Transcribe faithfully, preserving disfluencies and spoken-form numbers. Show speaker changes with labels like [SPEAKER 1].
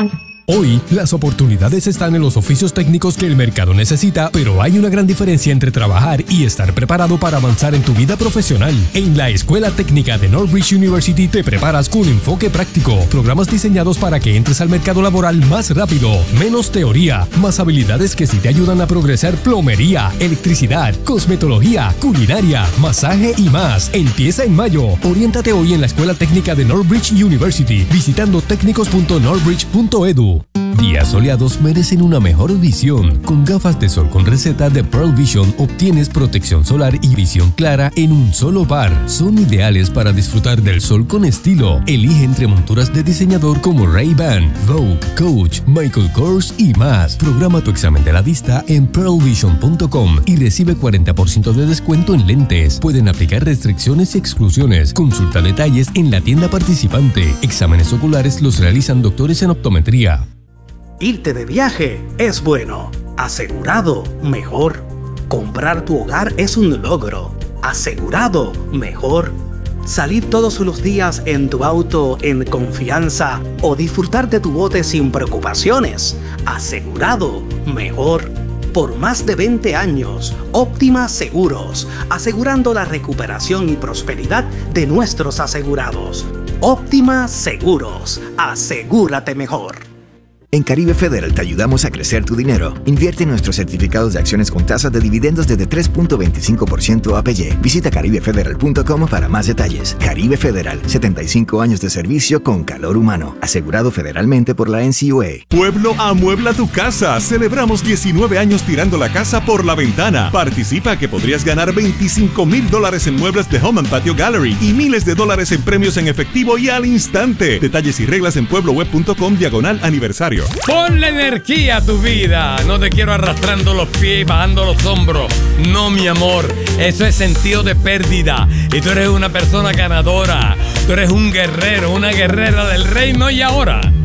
[SPEAKER 1] Hoy, las oportunidades están en los oficios técnicos que el mercado necesita, pero hay una gran diferencia entre trabajar y estar preparado para avanzar en tu vida profesional. En la Escuela Técnica de Northbridge University te preparas con enfoque práctico, programas diseñados para que entres al mercado laboral más rápido, menos teoría, más habilidades que sí te ayudan a progresar: plomería, electricidad, cosmetología, culinaria, masaje y más. Empieza en mayo. Oriéntate hoy en la Escuela Técnica de Northbridge University visitando técnicos punto northbridge punto edu. Días soleados merecen una mejor visión. Con gafas de sol con receta de Pearl Vision obtienes protección solar y visión clara en un solo par. Son ideales para disfrutar del sol con estilo. Elige entre monturas de diseñador como Ray-Ban, Vogue, Coach, Michael Kors y más. Programa tu examen de la vista en pearl vision punto com y recibe cuarenta por ciento de descuento en lentes. Pueden aplicar restricciones y exclusiones. Consulta detalles en la tienda participante. Exámenes oculares los realizan doctores en optometría.
[SPEAKER 2] Irte de viaje es bueno. Asegurado, mejor. Comprar tu hogar es un logro. Asegurado, mejor. Salir todos los días en tu auto en confianza o disfrutar de tu bote sin preocupaciones. Asegurado, mejor. Por más de veinte años, Óptima Seguros, asegurando la recuperación y prosperidad de nuestros asegurados. Óptima Seguros, asegúrate mejor.
[SPEAKER 3] En Caribe Federal te ayudamos a crecer tu dinero. Invierte en nuestros certificados de acciones con tasas de dividendos desde tres punto veinticinco por ciento A P Y. Visita caribe federal punto com para más detalles. Caribe Federal, setenta y cinco años de servicio con calor humano. Asegurado federalmente por la N C U A.
[SPEAKER 4] Pueblo, amuebla tu casa. Celebramos diecinueve años tirando la casa por la ventana. Participa que podrías ganar veinticinco mil dólares en muebles de Home and Patio Gallery y miles de dólares en premios en efectivo y al instante. Detalles y reglas en puebloweb punto com diagonal aniversario.
[SPEAKER 5] Ponle energía a tu vida. No te quiero arrastrando los pies y bajando los hombros. No, mi amor. Eso es sentido de pérdida. Y tú eres una persona ganadora. Tú eres un guerrero, una guerrera del reino y ahora.